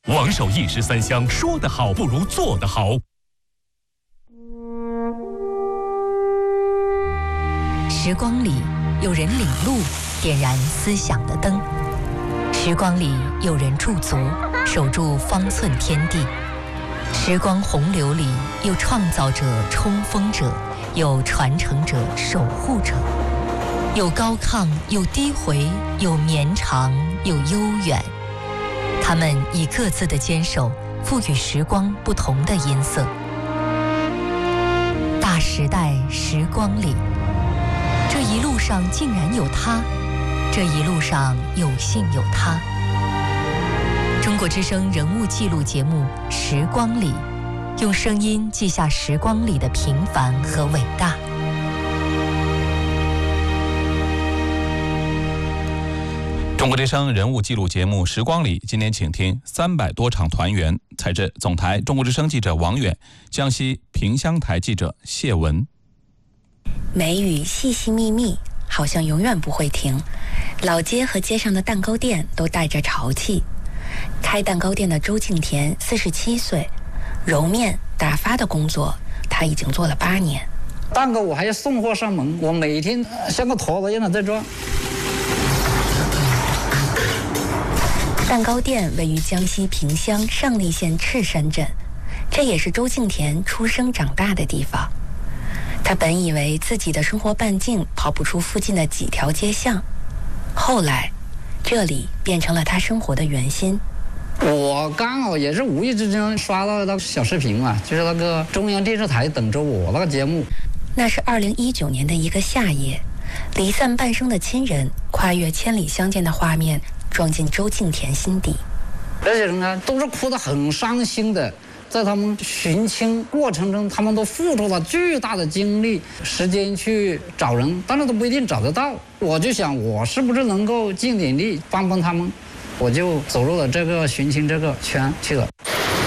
王守义十三香，说得好不如做得好。 时光里有人领路，点燃思想的灯；时光里有人驻足，守住方寸天地；时光洪流里有创造者、冲锋者，有传承者、守护者，有高亢，有低回，有绵长，有悠远。他们以各自的坚守，赋予时光不同的音色。大时代时光里，这一路上竟然有他，这一路上有幸有他。中国之声人物记录节目《时光里》，用声音记下时光里的平凡和伟大。 中国之声人物记录节目《时光里》，今天请听300多场团圆。采自总台中国之声记者王远，江西萍乡台记者谢文。 梅雨细细密密，好像永远不会停。老街和街上的蛋糕店都带着潮气。开蛋糕店的周敬田47岁，揉面打发的工作他已经做了8年。 蛋糕我还要送货上门，我每天像个陀螺一样在转。 蛋糕店位于江西萍乡上栗县赤山镇，这也是周敬田出生长大的地方。他本以为自己的生活半径跑不出附近的几条街巷，后来这里变成了他生活的圆心。 我刚好也是无意之间刷到那个小视频嘛，就是那个中央电视台等着我那个节目。 那是2019年的一个夏夜，离散半生的亲人跨越千里相见的画面撞进周敬田心底。 这些人啊，都是哭得很伤心的。在他们寻亲过程中，他们都付出了巨大的精力、时间去找人，但是都不一定找得到。我就想，我是不是能够尽点力帮帮他们？我就走入了这个寻亲这个圈去了。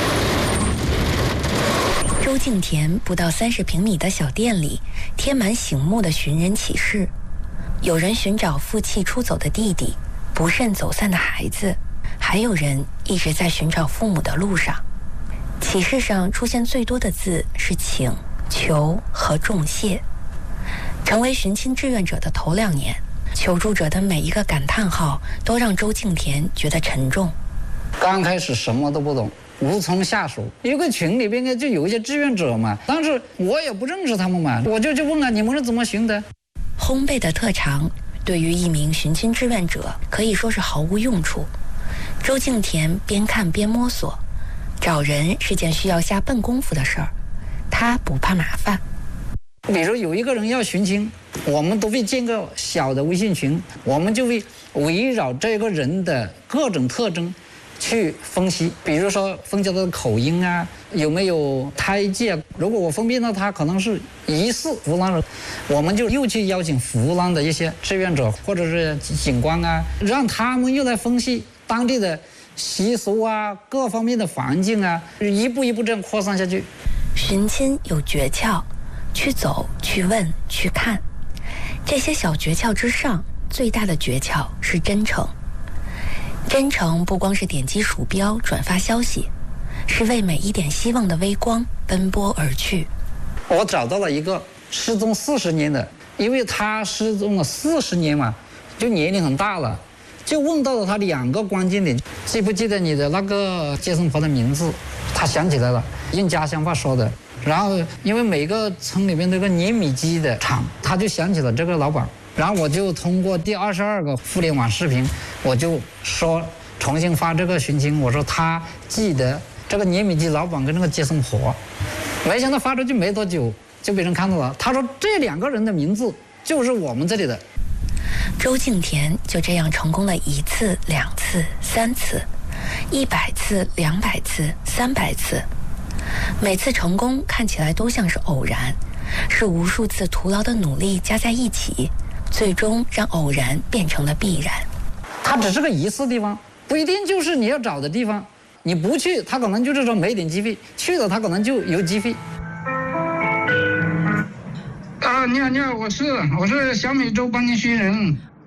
周敬田不到30平米的小店里，贴满醒目的寻人启事。有人寻找负气出走的弟弟，不慎走散的孩子，还有人一直在寻找父母的路上。启事上出现最多的字是请、求和重谢。成为寻亲志愿者的头2年，求助者的每一个感叹号都让周敬田觉得沉重。 刚开始什么都不懂，无从下手。一个群里边就有一些志愿者嘛，但是我也不认识他们嘛，我就问啊，你们是怎么寻的？ 烘焙的特长对于一名寻亲志愿者可以说是毫无用处。周敬田边看边摸索。找人是件需要下笨功夫的事儿，他不怕麻烦。 比如有一个人要寻亲，我们都会建个小的微信群，我们就会围绕这个人的各种特征去分析，比如说分析他的口音啊，有没有胎记啊。如果我分辨到他可能是疑似湖南人，我们就又去邀请湖南的一些志愿者或者是警官啊，让他们又来分析当地的习俗啊，各方面的环境啊，一步一步这样扩散下去。 寻亲有诀窍，去走，去问，去看。这些小诀窍之上，最大的诀窍是真诚。真诚不光是点击鼠标转发消息，是为每一点希望的微光奔波而去。 我找到了一个失踪40年的，因为他失踪了40年嘛，就年龄很大了。就问到了他2个关键点，记不记得你的那个接生婆的名字？他想起来了，用家乡话说的。然后因为每个村里面都有个碾米机的厂，他就想起了这个老板。然后我就通过第22个互联网视频，我就说重新发这个寻亲，我说他记得这个碾米机老板跟那个接生婆。没想到发出去没多久就被人看到了，他说这2个人的名字就是我们这里的。 周敬田就这样成功了1次、2次、3次，100次、200次、300次。每次成功看起来都像是偶然，是无数次徒劳的努力加在一起，最终让偶然变成了必然。 它只是个疑似地方，不一定就是你要找的地方。你不去，他可能就是说没点机会；去了，他可能就有机会。 你好，我是小米粥帮您寻人。